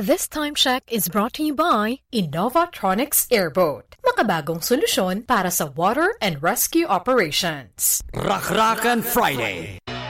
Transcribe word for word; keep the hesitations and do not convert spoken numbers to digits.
This time check is brought to you by Innovatronics Airboat. Makabagong solusyon para sa water and rescue operations. Rakrakan Friday.